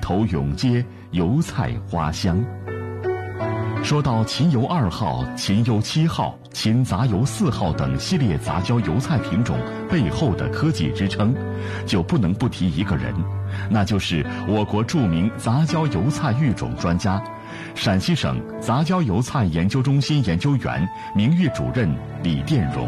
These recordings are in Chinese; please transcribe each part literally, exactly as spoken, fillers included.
头永接油菜花香。说到秦油二号、秦油七号、秦杂油四号等系列杂交油菜品种背后的科技支撑，就不能不提一个人，那就是我国著名杂交油菜育种专家、陕西省杂交油菜研究中心研究员、名誉主任李殿荣。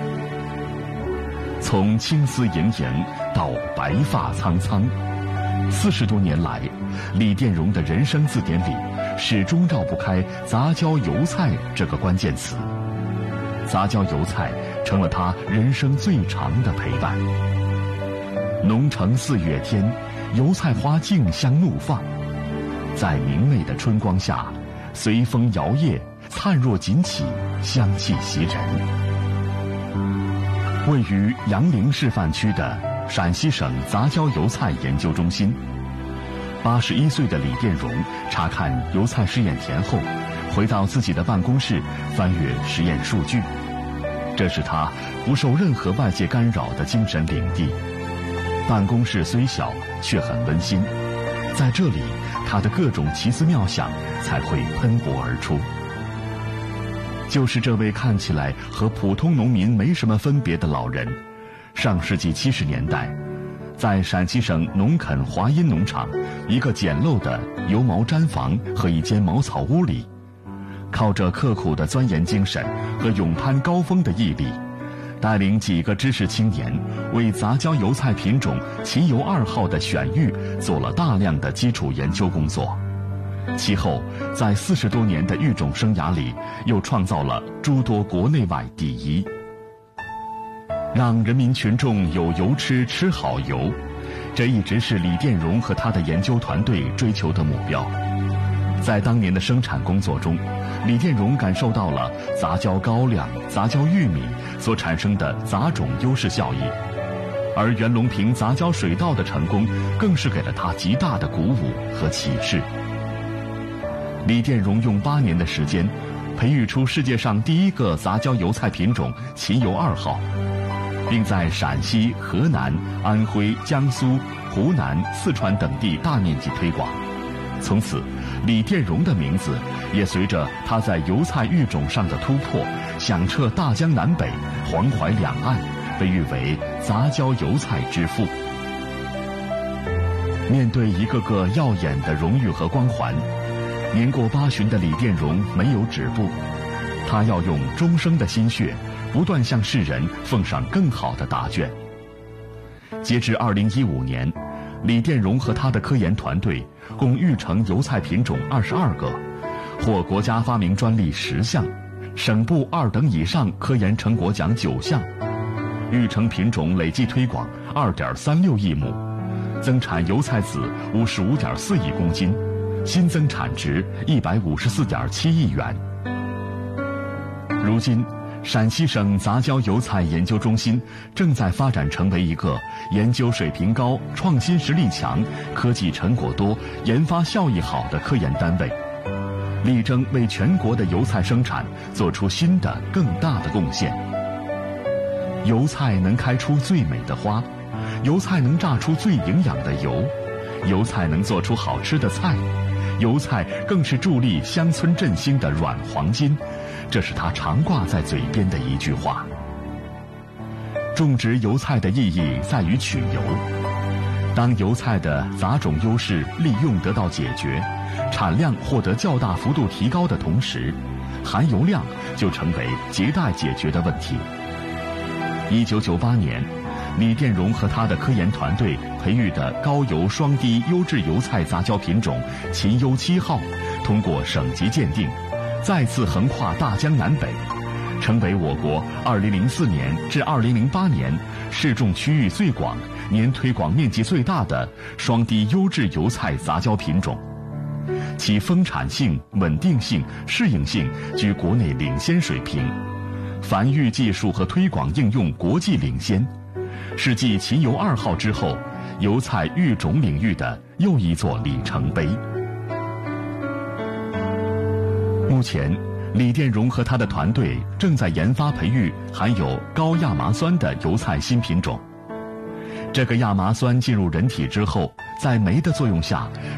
从青丝盈盈到白发苍苍，四十多年来，李殿荣的人生字典里始终绕不开杂交油菜这个关键词。杂交油菜成了他人生最长的陪伴。浓橙四月天，油菜花竞相怒放，在明媚的春光下，随风摇曳，灿若锦起，香气袭人。位于杨凌示范区的陕西省杂交油菜研究中心，八十一岁的李殿荣查看油菜试验田后，回到自己的办公室，翻阅实验数据。这是他不受任何外界干扰的精神领地。办公室虽小，却很温馨。在这里，他的各种奇思妙想才会喷薄而出。就是这位看起来和普通农民没什么分别的老人，上世纪七十年代，在陕西省农垦华阴农场一个简陋的油毛毡房和一间茅草屋里，靠着刻苦的钻研精神和勇攀高峰的毅力，带领几个知识青年为杂交油菜品种秦油二号的选育做了大量的基础研究工作。其后，在四十多年的育种生涯里，又创造了诸多国内外第一。让人民群众有油吃，吃好油，这一直是李殿荣和他的研究团队追求的目标。在当年的生产工作中，李殿荣感受到了杂交高粱、杂交玉米所产生的杂种优势效益，而袁隆平杂交水稻的成功，更是给了他极大的鼓舞和启示。李殿荣用八年的时间，培育出世界上第一个杂交油菜品种秦油二号，并在陕西、河南、安徽、江苏、湖南、四川等地大面积推广。从此，李殿荣的名字也随着他在油菜育种上的突破，响彻大江南北、黄淮两岸，被誉为杂交油菜之父。面对一个个耀眼的荣誉和光环，年过八旬的李殿荣没有止步，他要用终生的心血，不断向世人奉上更好的答卷。截至二零一五年，李殿荣和他的科研团队共育成油菜品种二十二个，获国家发明专利十项，省部二等以上科研成果奖九项，育成品种累计推广二点三六亿亩，增产油菜籽五十五点四亿公斤，新增产值一百五十四点七亿元。如今，陕西省杂交油菜研究中心正在发展成为一个研究水平高、创新实力强、科技成果多、研发效益好的科研单位，力争为全国的油菜生产做出新的、更大的贡献。油菜能开出最美的花，油菜能榨出最营养的油，油菜能做出好吃的菜，油菜更是助力乡村振兴的软黄金。这是他常挂在嘴边的一句话。种植油菜的意义在于取油。当油菜的杂种优势利用得到解决，产量获得较大幅度提高的同时，含油量就成为亟待解决的问题。一九九八年，李殿荣和他的科研团队培育的高油双低优质油菜杂交品种秦油七号，通过省级鉴定，再次横跨大江南北，成为我国二零零四年至二零零八年试种区域最广、年推广面积最大的双低优质油菜杂交品种。其丰产性、稳定性、适应性居国内领先水平，繁育技术和推广应用国际领先，是继秦油二号之后，油菜育种领域的又一座里程碑。目前，李殿荣和他的团队正在研发培育含有高亚麻酸的油菜新品种。这个亚麻酸进入人体之后，在酶的作用下，